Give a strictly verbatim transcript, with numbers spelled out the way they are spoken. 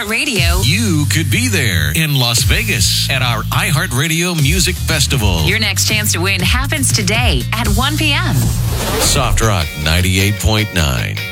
iHeartRadio, you could be there in Las Vegas at our iHeartRadio Music Festival. Your next chance to win happens today at one p.m. Soft Rock ninety-eight point nine.